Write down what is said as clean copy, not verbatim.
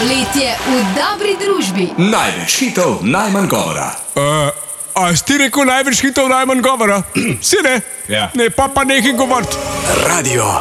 Poletje v dobri družbi. Največ hitov, najmanj govora. A si ti rekel največ hitov, najmanj govora? Si ne? Ja. Ne, pa nekaj govoriti. Radio